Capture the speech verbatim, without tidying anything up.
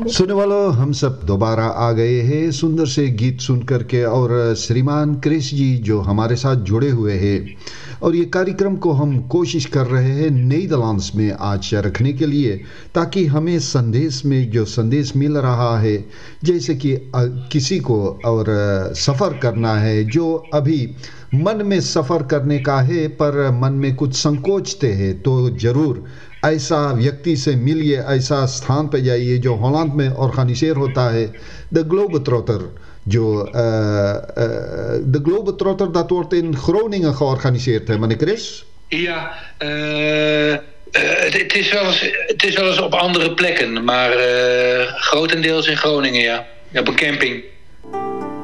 सुनने वालों, हम सब दोबारा आ गए हैं सुंदर से गीत सुन करके, और श्रीमान क्रिस जी जो हमारे साथ जुड़े हुए हैं, और ये कार्यक्रम को हम कोशिश कर रहे हैं नीदरलैंड्स में आज रखने के लिए, ताकि हमें संदेश में जो संदेश मिल रहा है, जैसे कि किसी को और सफ़र करना है, जो अभी मन में सफ़र करने का है पर मन में कुछ संकोचते हैं, तो ज़रूर ऐसा व्यक्ति से मिलिए, ऐसा स्थान पे जाइए जो हॉलैंड में ऑर्गेनाइजेर होता है, de Globetrotter. जो uh, uh, de Globetrotter, dat wordt in Groningen georganiseerd, hè, meneer Chris? Ja, uh, uh, het, is wel eens, het is wel eens op andere plekken, maar uh, grotendeels in Groningen, ja. Op een camping.